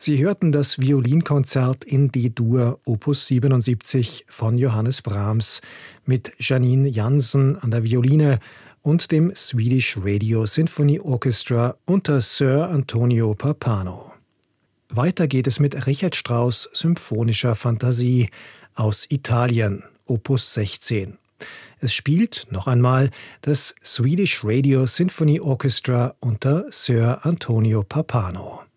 Sie hörten das Violinkonzert in D-Dur Opus 77 von Johannes Brahms mit Janine Jansen an der Violine und dem Swedish Radio Symphony Orchestra unter Sir Antonio Pappano. Weiter geht es mit Richard Strauss' Symphonischer Fantasie aus Italien, Opus 16. Es spielt noch einmal das Swedish Radio Symphony Orchestra unter Sir Antonio Pappano.